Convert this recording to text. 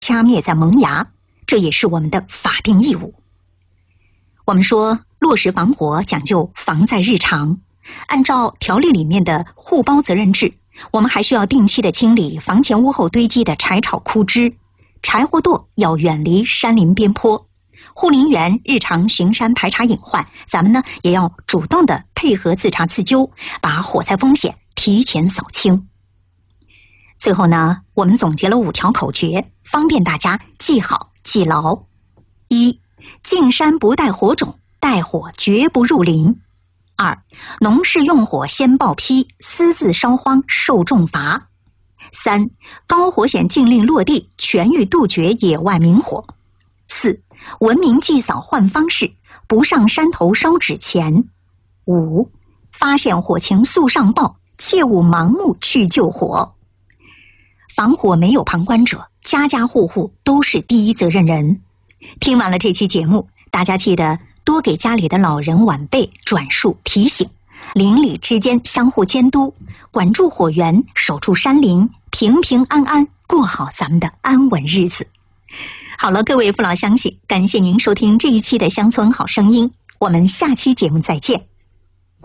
掐灭在萌芽，这也是我们的法定义务。我们说落实防火讲究防在日常，按照条例里面的互包责任制，我们还需要定期的清理房前屋后堆积的柴草枯枝，柴火垛要远离山林边坡，护林员日常巡山排查隐患，咱们呢也要主动的配合自查自纠，把火灾风险提前扫清。最后呢，我们总结了5条口诀，方便大家记好记牢。1. 进山不带火种，带火绝不入林。2. 农事用火先报批，私自烧荒受重罚。3. 高火险禁令落地，全域杜绝野外明火。4. 文明祭扫换方式，不上山头烧纸钱。5. 发现火情速上报，切勿盲目去救火。防火没有旁观者，家家户户都是第一责任人。听完了这期节目，大家记得多给家里的老人晚辈转述提醒，邻里之间相互监督，管住火源，守住山林，平平安安过好咱们的安稳日子。好了，各位父老乡亲，感谢您收听这一期的乡村好声音，我们下期节目再见。